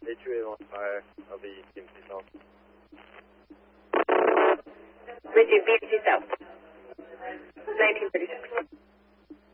HUA on fire. I'll be team south. Richard, BT South.